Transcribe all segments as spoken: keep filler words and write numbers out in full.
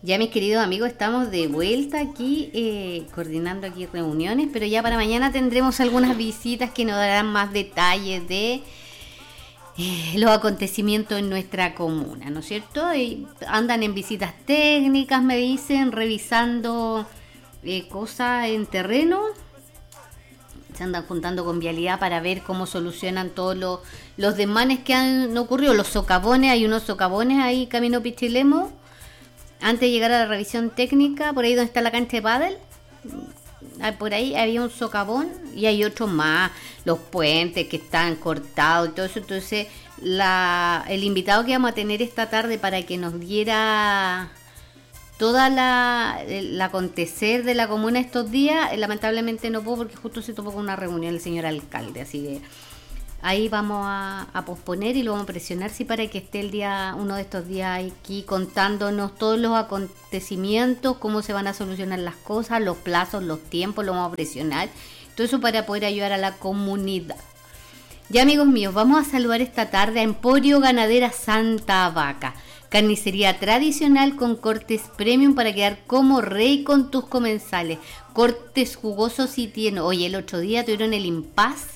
Ya, mis queridos amigos, estamos de vuelta aquí, eh, coordinando aquí reuniones, pero ya para mañana tendremos algunas visitas que nos darán más detalles de eh, los acontecimientos en nuestra comuna, ¿no es cierto? Y andan en visitas técnicas, me dicen, revisando eh, cosas en terreno. Se andan juntando con Vialidad para ver cómo solucionan todos los, los desmanes que han ocurrido, los socavones. Hay unos socavones ahí camino Pichilemo, antes de llegar a la revisión técnica, por ahí donde está la cancha de pádel, por ahí había un socavón y hay otros más, los puentes que están cortados y todo eso. Entonces la, el invitado que vamos a tener esta tarde para que nos diera toda la el acontecer de la comuna estos días, eh, lamentablemente no puedo porque justo se topó con una reunión el señor alcalde, así que ahí vamos a, a posponer y lo vamos a presionar sí para que esté el día, uno de estos días aquí contándonos todos los acontecimientos, cómo se van a solucionar las cosas, los plazos, los tiempos, lo vamos a presionar, todo eso para poder ayudar a la comunidad. Ya, amigos míos, vamos a saludar esta tarde a Emporio Ganadera Santa Vaca, carnicería tradicional con cortes premium para quedar como rey con tus comensales, cortes jugosos y tiernos. Oye, el otro día tuvieron el impas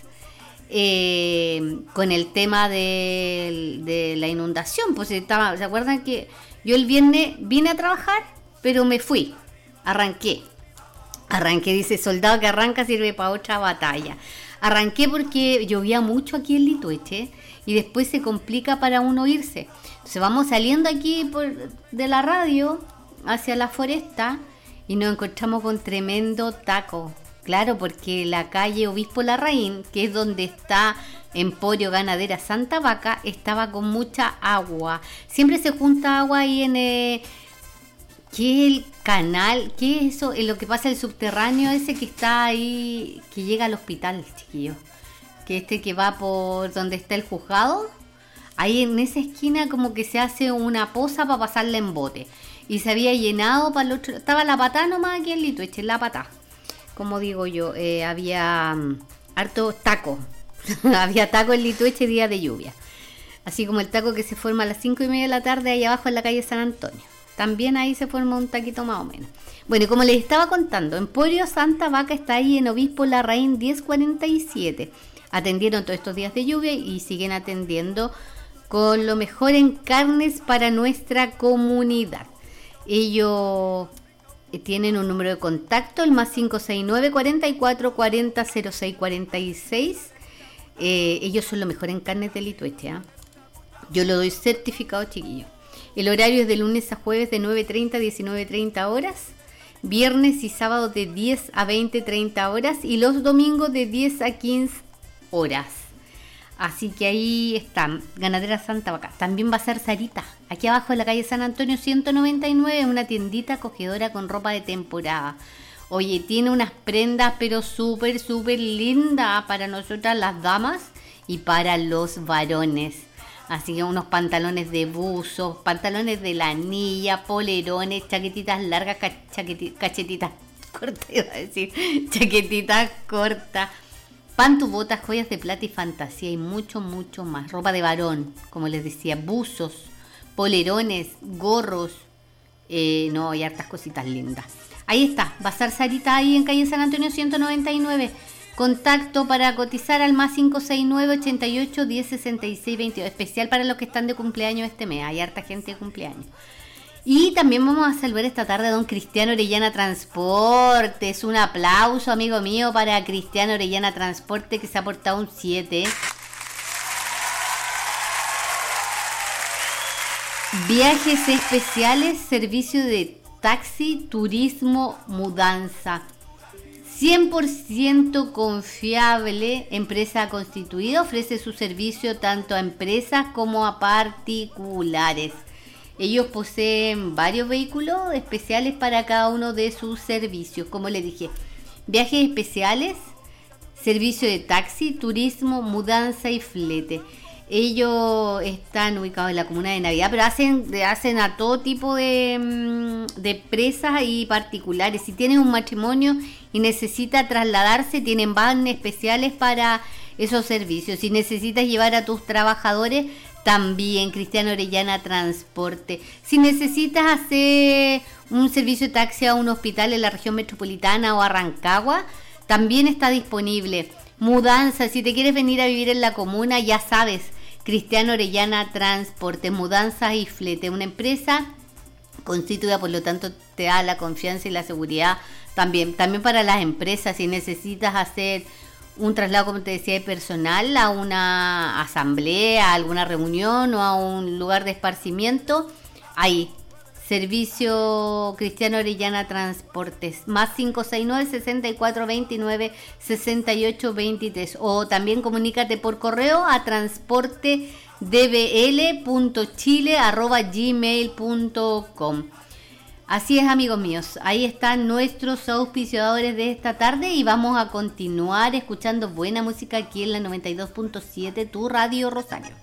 Eh, con el tema de, de la inundación, pues estaba, ¿se acuerdan que yo el viernes vine a trabajar, pero me fui, arranqué, arranqué, dice soldado que arranca sirve para otra batalla, arranqué porque llovía mucho aquí en Litueche y después se complica para uno irse, entonces vamos saliendo aquí por, de la radio hacia la foresta y nos encontramos con tremendo taco. Claro, porque la calle Obispo Larraín, que es donde está Emporio Ganadera Santa Vaca, estaba con mucha agua. Siempre se junta agua ahí en eh, ¿qué es el canal? ¿Qué es eso? En lo que pasa el subterráneo ese que está ahí, que llega al hospital, chiquillos. Que este que va por donde está el juzgado. Ahí en esa esquina como que se hace una poza para pasarla en bote. Y se había llenado para el otro. Estaba la patá nomás aquí en Litueche, la patá. Como digo yo, eh, había um, harto taco, había taco en Litueche día de lluvia, así como el taco que se forma a las cinco y media de la tarde ahí abajo en la calle San Antonio, también ahí se forma un taquito más o menos. Bueno, y como les estaba contando, Emporio Santa Vaca está ahí en Obispo Larraín diez cuarenta y siete, atendieron todos estos días de lluvia y siguen atendiendo con lo mejor en carnes para nuestra comunidad. Ellos tienen un número de contacto, el más cinco seis nueve, cuarenta y cuatro, cuarenta, cero seis cuarenta y seis. Eh, ellos son lo mejor en carnes de Litueche, ¿eh? Yo lo doy certificado, chiquillo. El horario es de lunes a jueves de nueve treinta a diecinueve treinta horas, viernes y sábados de diez a veinte treinta horas y los domingos de diez a quince horas. Así que ahí están, Ganadera Santa Vaca. También va a ser Sarita, aquí abajo en la calle San Antonio ciento noventa y nueve, una tiendita acogedora con ropa de temporada. Oye, tiene unas prendas pero súper, súper lindas para nosotras las damas y para los varones. Así que unos pantalones de buzo, pantalones de lanilla, polerones, chaquetitas largas, chaqueti- cachetitas cortas, iba a decir, chaquetitas cortas. Pantu, botas, joyas de plata y fantasía y mucho, mucho más. Ropa de varón, como les decía, buzos, polerones, gorros, eh, no, y hartas cositas lindas. Ahí está, Bazar Sarita ahí en calle San Antonio ciento noventa y nueve. Contacto para cotizar al más cinco seis nueve, ochenta y ocho, diez, sesenta y seis, veintidós. Especial para los que están de cumpleaños este mes, hay harta gente de cumpleaños. Y también vamos a saludar esta tarde a don Cristiano Orellana Transportes. Un aplauso, amigo mío, para Cristiano Orellana Transporte, que se ha portado un siete. Viajes especiales, servicio de taxi, turismo, mudanza. cien por ciento confiable, empresa constituida, ofrece su servicio tanto a empresas como a particulares. Ellos poseen varios vehículos especiales para cada uno de sus servicios. Como les dije, viajes especiales, servicio de taxi, turismo, mudanza y flete. Ellos están ubicados en la comuna de Navidad, pero hacen, hacen a todo tipo de, de empresas y particulares. Si tienes un matrimonio y necesitas trasladarse, tienen vans especiales para esos servicios. Si necesitas llevar a tus trabajadores, también Cristiano Orellana Transporte. Si necesitas hacer un servicio de taxi a un hospital en la región metropolitana o a Rancagua, también está disponible. Mudanza, si te quieres venir a vivir en la comuna, ya sabes, Cristiano Orellana Transporte, mudanzas y flete, una empresa constituida, por lo tanto te da la confianza y la seguridad también, también para las empresas, si necesitas hacer un traslado, como te decía, de personal a una asamblea, a alguna reunión o a un lugar de esparcimiento, ahí, Servicio Cristiano Orellana Transportes, más cinco seis nueve, sesenta y cuatro veintinueve, sesenta y ocho veintitrés, o también comunícate por correo a transporte d b l punto chile arroba gmail punto com. Así es, amigos míos, ahí están nuestros auspiciadores de esta tarde y vamos a continuar escuchando buena música aquí en la noventa y dos punto siete, tu Radio Rosario.